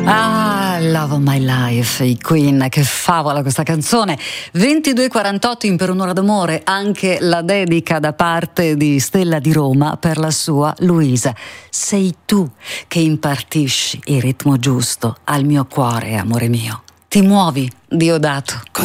Ah, Love of My Life, i Queen, che favola questa canzone. 22:48 in Per un'ora d'amore, anche la dedica da parte di Stella di Roma per la sua Luisa. Sei tu che impartisci il ritmo giusto al mio cuore, amore mio. Ti muovi, Diodato.